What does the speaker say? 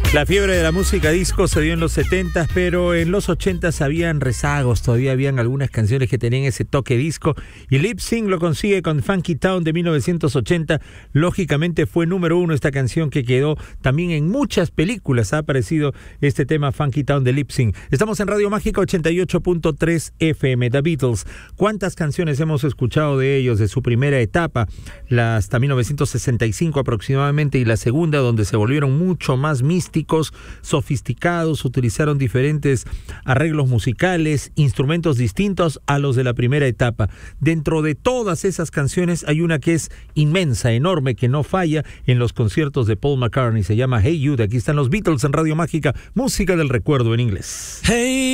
La fiebre de la música disco se dio en los 70, pero en los 80 habían rezagos, todavía habían algunas canciones que tenían ese toque disco, y Lip Sync lo consigue con Funky Town de 1980. Lógicamente fue número uno esta canción, que quedó también en muchas películas. Ha aparecido este tema Funky Town de Lip Sync. Estamos en Radio Mágica 88.3 FM. The Beatles, ¿cuántas canciones hemos escuchado de ellos de su primera etapa, hasta 1965 aproximadamente, y la segunda, donde se volvieron mucho más místicos, sofisticados, utilizaron diferentes arreglos musicales, instrumentos distintos a los de la primera etapa? Dentro de todas esas canciones hay una que es inmensa, enorme, que no falla en los conciertos de Paul McCartney. Se llama Hey Jude. Aquí están los Beatles en Radio Mágica, música del recuerdo en inglés. Hey